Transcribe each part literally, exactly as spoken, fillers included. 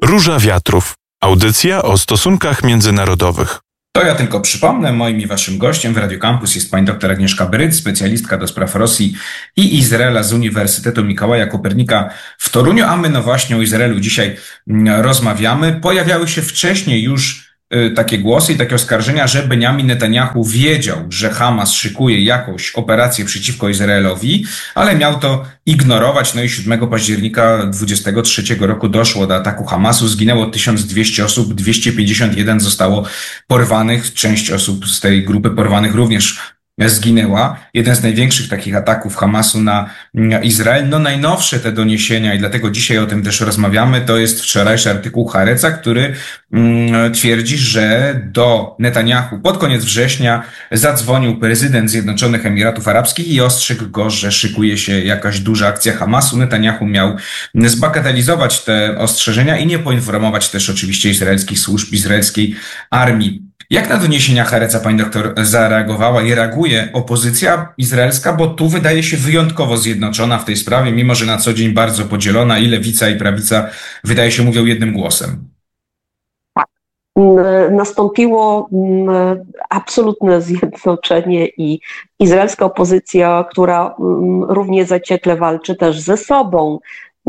Róża Wiatrów. Audycja o stosunkach międzynarodowych. To ja tylko przypomnę, moim i waszym gościem w Radio Campus jest pani dr Agnieszka Bryc, specjalistka do spraw Rosji i Izraela z Uniwersytetu Mikołaja Kopernika w Toruniu, a my no właśnie o Izraelu dzisiaj rozmawiamy. Pojawiały się wcześniej już takie głosy i takie oskarżenia, że Benjamin Netanyahu wiedział, że Hamas szykuje jakąś operację przeciwko Izraelowi, ale miał to ignorować. No i siódmego października dwudziestego trzeciego roku doszło do ataku Hamasu. Zginęło tysiąc dwieście osób, dwieście pięćdziesiąt jeden zostało porwanych. Część osób z tej grupy porwanych również zginęła. Jeden z największych takich ataków Hamasu na Izrael. No najnowsze te doniesienia i dlatego dzisiaj o tym też rozmawiamy, to jest wczorajszy artykuł Haaretza, który mm, twierdzi, że do Netanyahu pod koniec września zadzwonił prezydent Zjednoczonych Emiratów Arabskich i ostrzegł go, że szykuje się jakaś duża akcja Hamasu. Netanyahu miał zbagatelizować te ostrzeżenia i nie poinformować też oczywiście izraelskich służb, izraelskiej armii. Jak na doniesienia Haaretza pani doktor zareagowała i reaguje opozycja izraelska, bo tu wydaje się wyjątkowo zjednoczona w tej sprawie, mimo że na co dzień bardzo podzielona i lewica i prawica wydaje się mówią jednym głosem. Tak. Nastąpiło absolutne zjednoczenie i izraelska opozycja, która równie zaciekle walczy też ze sobą,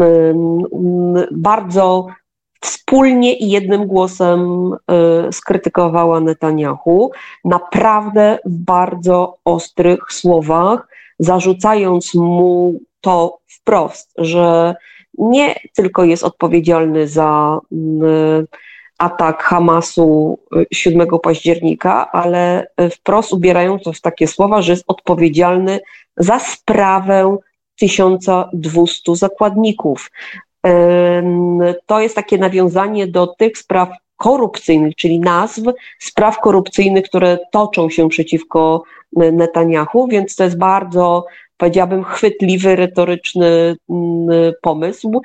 bardzo wspólnie i jednym głosem y, skrytykowała Netanyahu, naprawdę w bardzo ostrych słowach, zarzucając mu to wprost, że nie tylko jest odpowiedzialny za y, atak Hamasu siódmego października, ale wprost ubierając to w takie słowa, że jest odpowiedzialny za sprawę tysiąc dwieście zakładników. To jest takie nawiązanie do tych spraw korupcyjnych, czyli nazw spraw korupcyjnych, które toczą się przeciwko Netanyahu, więc to jest bardzo, powiedziałabym, chwytliwy, retoryczny pomysł.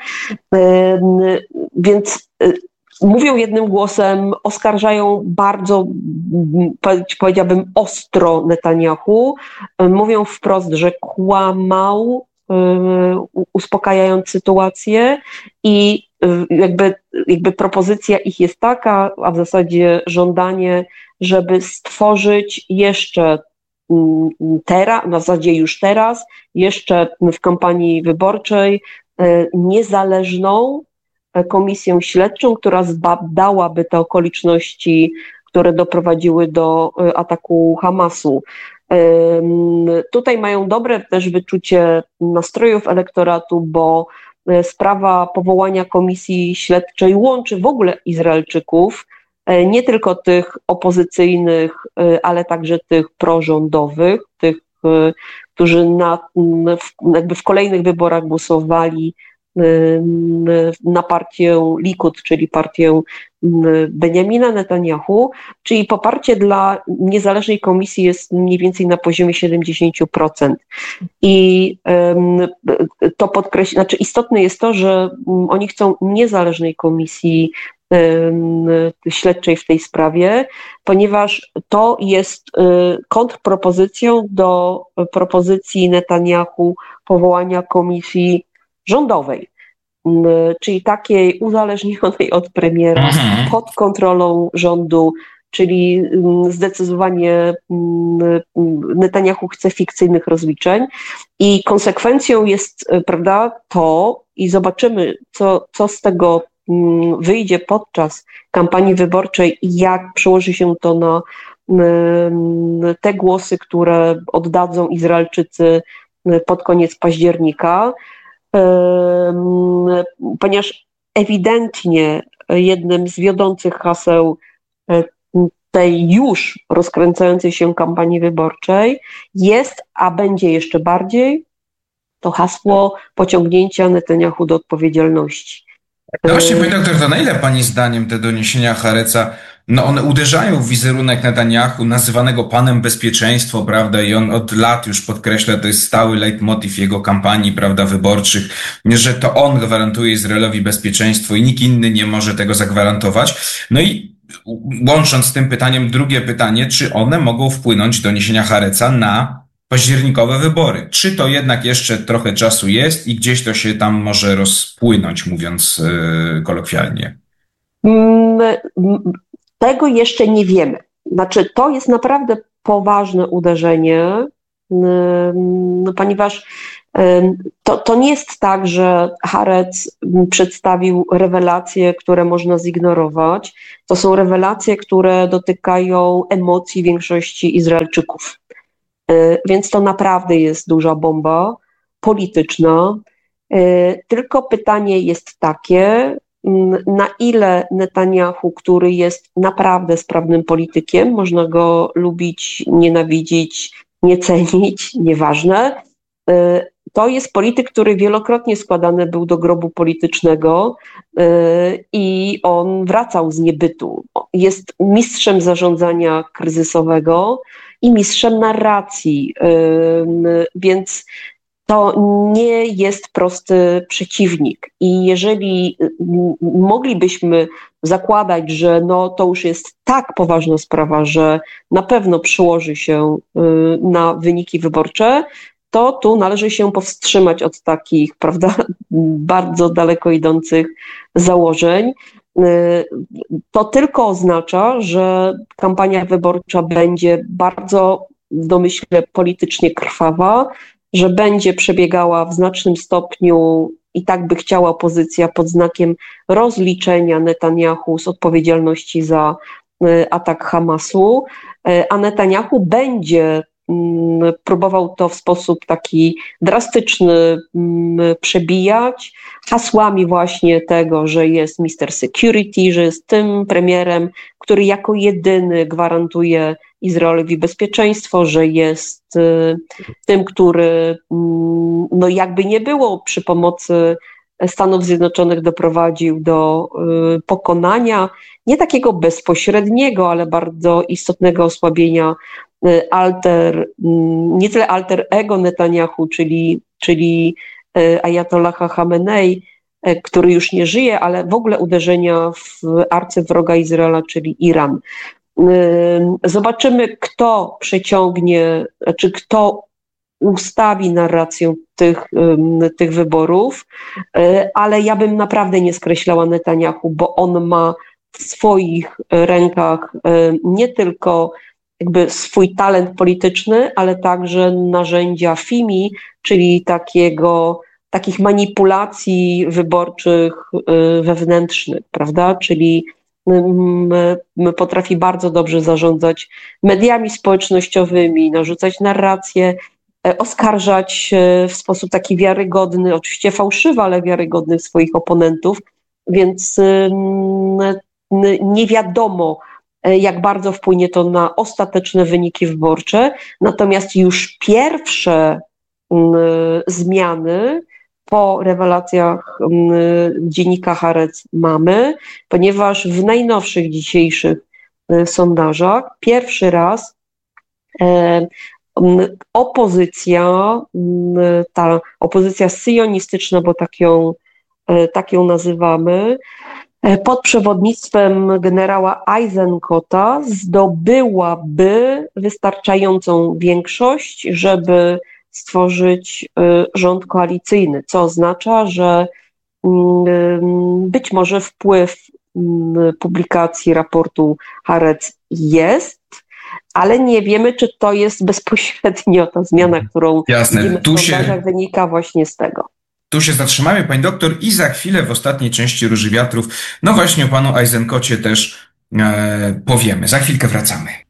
Więc mówią jednym głosem, oskarżają bardzo, powiedziałabym, ostro Netanyahu, mówią wprost, że kłamał, uspokajając sytuację i jakby, jakby propozycja ich jest taka, a w zasadzie żądanie, żeby stworzyć jeszcze teraz, na zasadzie już teraz, jeszcze w kampanii wyborczej niezależną komisję śledczą, która zbadałaby te okoliczności, które doprowadziły do ataku Hamasu. Tutaj mają dobre też wyczucie nastrojów elektoratu, bo sprawa powołania komisji śledczej łączy w ogóle Izraelczyków, nie tylko tych opozycyjnych, ale także tych prorządowych, tych, którzy na, jakby w kolejnych wyborach głosowali na partię Likud, czyli partię Benjamina Netanyahu, czyli poparcie dla niezależnej komisji jest mniej więcej na poziomie siedemdziesiąt procent. I to podkreśla, znaczy istotne jest to, że oni chcą niezależnej komisji śledczej w tej sprawie, ponieważ to jest kontrpropozycją do propozycji Netanyahu powołania komisji rządowej, czyli takiej uzależnionej od premiera, mhm. pod kontrolą rządu, czyli zdecydowanie Netanyahu chce fikcyjnych rozliczeń i konsekwencją jest, prawda, to i zobaczymy, co, co z tego wyjdzie podczas kampanii wyborczej i jak przełoży się to na te głosy, które oddadzą Izraelczycy pod koniec października, ponieważ ewidentnie jednym z wiodących haseł tej już rozkręcającej się kampanii wyborczej jest, a będzie jeszcze bardziej, to hasło pociągnięcia Netanyahu do odpowiedzialności. No właśnie, pani doktor, to na ile pani zdaniem te doniesienia Haaretza, no one uderzają w wizerunek Netanyahu, nazywanego panem bezpieczeństwo, prawda, i on od lat już podkreśla, to jest stały leitmotiv jego kampanii, prawda, wyborczych, że to on gwarantuje Izraelowi bezpieczeństwo i nikt inny nie może tego zagwarantować. No i łącząc z tym pytaniem drugie pytanie, czy one mogą wpłynąć, doniesienia Haaretza, na październikowe wybory? Czy to jednak jeszcze trochę czasu jest i gdzieś to się tam może rozpłynąć, mówiąc yy, kolokwialnie? Tego jeszcze nie wiemy. Znaczy, to jest naprawdę poważne uderzenie, ponieważ to, to nie jest tak, że Haaretz przedstawił rewelacje, które można zignorować. To są rewelacje, które dotykają emocji większości Izraelczyków. Więc to naprawdę jest duża bomba polityczna. Tylko pytanie jest takie, na ile Netanyahu, który jest naprawdę sprawnym politykiem, można go lubić, nienawidzić, nie cenić, nieważne. To jest polityk, który wielokrotnie składany był do grobu politycznego i on wracał z niebytu. Jest mistrzem zarządzania kryzysowego i mistrzem narracji, więc to nie jest prosty przeciwnik. I jeżeli moglibyśmy zakładać, że no to już jest tak poważna sprawa, że na pewno przełoży się na wyniki wyborcze, to tu należy się powstrzymać od takich, prawda, bardzo daleko idących założeń. To tylko oznacza, że kampania wyborcza będzie bardzo, w domyśle, politycznie krwawa, że będzie przebiegała w znacznym stopniu i tak by chciała opozycja pod znakiem rozliczenia Netanyahu z odpowiedzialności za atak Hamasu, a Netanyahu będzie próbował to w sposób taki drastyczny przebijać hasłami właśnie tego, że jest mister Security, że jest tym premierem, który jako jedyny gwarantuje Izraelowi bezpieczeństwo, że jest tym, który no jakby nie było przy pomocy Stanów Zjednoczonych doprowadził do pokonania nie takiego bezpośredniego, ale bardzo istotnego osłabienia alter, nie tyle alter ego Netanyahu, czyli, czyli Ajatollaha Chamenei, który już nie żyje, ale w ogóle uderzenia w arcywroga Izraela, czyli Iran. Zobaczymy, kto przeciągnie, czy kto ustawi narrację tych, tych wyborów, ale ja bym naprawdę nie skreślała Netanyahu, bo on ma w swoich rękach nie tylko jakby swój talent polityczny, ale także narzędzia F I M I, czyli takiego, takich manipulacji wyborczych wewnętrznych, prawda, czyli potrafi bardzo dobrze zarządzać mediami społecznościowymi, narzucać narracje, oskarżać w sposób taki wiarygodny, oczywiście fałszywy, ale wiarygodny swoich oponentów, więc nie wiadomo, jak bardzo wpłynie to na ostateczne wyniki wyborcze, natomiast już pierwsze zmiany po rewelacjach dziennika Haaretz mamy, ponieważ w najnowszych dzisiejszych sondażach pierwszy raz opozycja, ta opozycja syjonistyczna, bo tak ją, tak ją nazywamy, pod przewodnictwem generała Eisenkota zdobyłaby wystarczającą większość, żeby stworzyć rząd koalicyjny, co oznacza, że być może wpływ publikacji raportu Haaretz jest, ale nie wiemy, czy to jest bezpośrednio ta zmiana, którą Jasne. widzimy w Tu się... sondażach, wynika właśnie z tego. Tu się zatrzymamy, pani doktor, i za chwilę w ostatniej części Róży Wiatrów, no właśnie o panu Eisenkocie też e, powiemy. Za chwilkę wracamy.